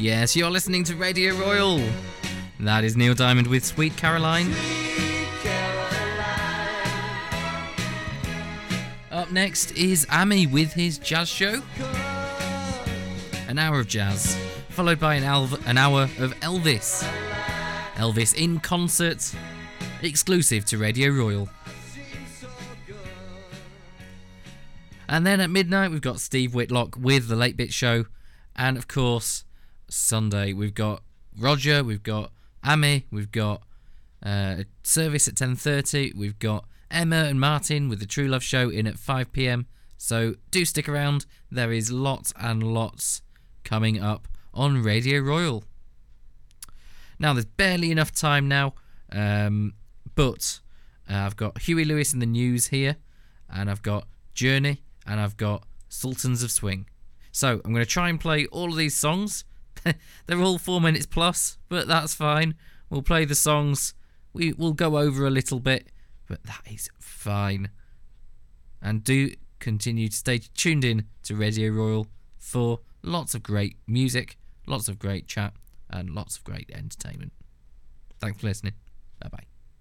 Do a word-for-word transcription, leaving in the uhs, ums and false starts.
Yes, you're listening to Radio Royal. That is Neil Diamond with Sweet Caroline. Up next is Ami with his jazz show. An hour of jazz, followed by an, Elv- an hour of Elvis. Elvis in concert, exclusive to Radio Royal. And then at midnight, we've got Steve Whitlock with The Late Bit Show. And of course, Sunday, we've got Roger, we've got Ami, we've got uh, a service at ten thirty, we've got Emma and Martin with the True Love Show in at five p.m. So do stick around. There is lots and lots coming up on Radio Royal. Now, there's barely enough time now, um, but uh, I've got Huey Lewis in the news here, and I've got Journey, and I've got Sultans of Swing. So I'm going to try and play all of these songs. They're all four minutes plus, but that's fine. We'll play the songs. We, we'll go over a little bit, but that is fine. And do continue to stay tuned in to Radio Royal for lots of great music, lots of great chat, and lots of great entertainment. Thanks for listening. Bye-bye.